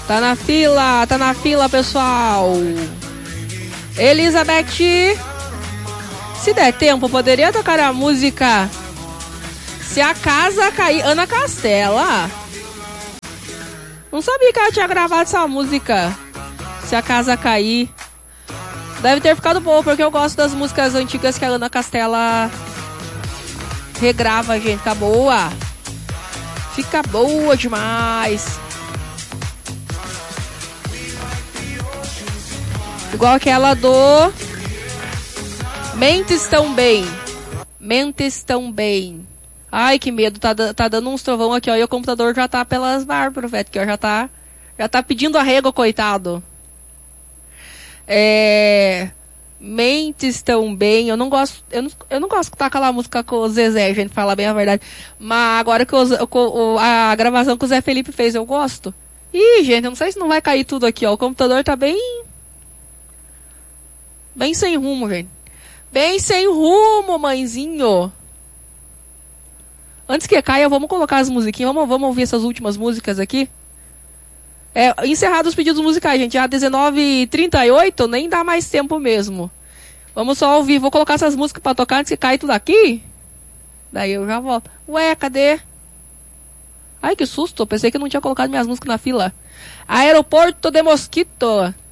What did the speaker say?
Tá na fila, pessoal. Elizabeth, se der tempo, poderia tocar a música Se a Casa Cair, Ana Castela. Não sabia que ela tinha gravado essa música, Se a Casa Cair. Deve ter ficado boa, porque eu gosto das músicas antigas que a Ana Castela regrava, gente. Fica boa. Fica boa demais. Igual aquela do Mentes Tão Bem. Mentes Tão Bem. Ai, que medo. Tá dando uns trovão aqui, ó. E o computador já tá pelas barbas, velho. Que ó, já tá pedindo arrego, coitado. Mentes Tão Bem. Eu não gosto de tocar aquela música com o Zezé, gente, falar bem a verdade. Mas agora que a gravação que o Zé Felipe fez, eu gosto. Ih, gente, eu não sei se não vai cair tudo aqui, ó. O computador tá bem sem rumo, gente. Bem sem rumo, mãezinho. Antes que caia, vamos colocar as musiquinhas. Vamos ouvir essas últimas músicas aqui. Encerrados os pedidos musicais, gente. Já 19h38, nem dá mais tempo mesmo. Vamos só ouvir. Vou colocar essas músicas pra tocar antes que caia tudo aqui. Daí eu já volto. Ué, cadê? Ai, que susto. Pensei que eu não tinha colocado minhas músicas na fila. Aeroporto de Mosquito.